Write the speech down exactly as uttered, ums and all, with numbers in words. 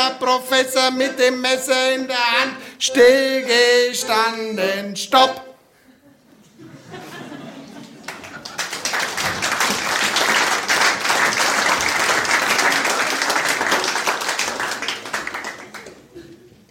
der Professor mit dem Messer in der Hand, stillgestanden, stopp!